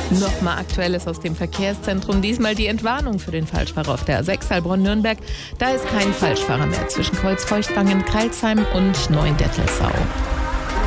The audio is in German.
Nochmal Aktuelles aus dem Verkehrszentrum. Diesmal die Entwarnung für den Falschfahrer auf der A6 Heilbronn-Nürnberg. Da ist kein Falschfahrer mehr zwischen Kreuzfeuchtwangen, Crailsheim und Neuendettelsau.